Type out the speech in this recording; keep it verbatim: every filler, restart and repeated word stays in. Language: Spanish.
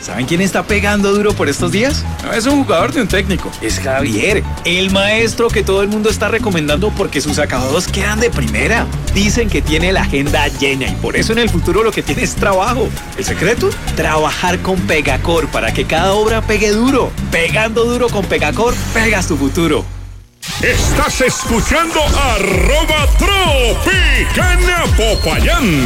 ¿Saben quién está pegando duro por estos días? No es un jugador ni un técnico, es Javier, el maestro que todo el mundo está recomendando porque sus acabados quedan de primera. Dicen que tiene la agenda llena y por eso en el futuro lo que tiene es trabajo. ¿El secreto? Trabajar con Pegacor para que cada obra pegue duro. Pegando duro con Pegacor, pegas tu futuro. Estás escuchando arroba Tropicana Popayán.